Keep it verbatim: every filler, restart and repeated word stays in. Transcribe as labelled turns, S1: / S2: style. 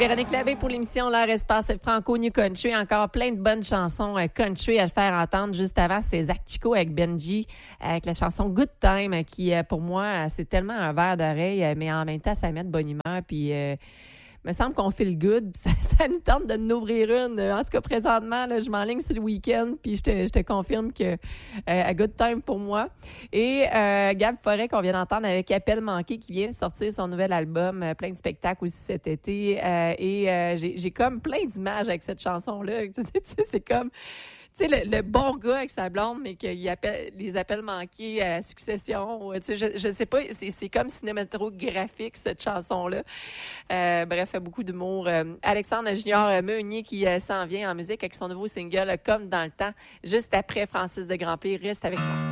S1: Véronique Labbé pour l'émission L'heure espace Franco New Country. Encore plein de bonnes chansons country à le faire entendre. Juste avant, c'était Zach Chico avec Benji, avec la chanson Good Time, qui, pour moi, c'est tellement un verre d'oreille, mais en même temps, ça met de bonne humeur. Puis, euh, il me semble qu'on fait le good. Ça, ça nous tente de nous ouvrir une. En tout cas, présentement, là, je m'enligne sur le week-end, puis je te, je te confirme que euh, a good time pour moi. Et euh, Gab Forêt, qu'on vient d'entendre avec Appel manqué, qui vient de sortir son nouvel album, euh, plein de spectacles aussi cet été. Euh, et euh, j'ai, j'ai comme plein d'images avec cette chanson-là. Tu sais, c'est comme... Tu sais, le, le bon gars avec sa blonde, mais qu'il appelle les appels manqués à succession. Tu sais, je, je sais pas, c'est, c'est comme cinématographique, cette chanson-là. Euh, bref, beaucoup d'humour. Euh, Alexandre Junior Meunier qui euh, s'en vient en musique avec son nouveau single « Comme dans le temps », juste après Francis de Grandpierre. Reste avec moi.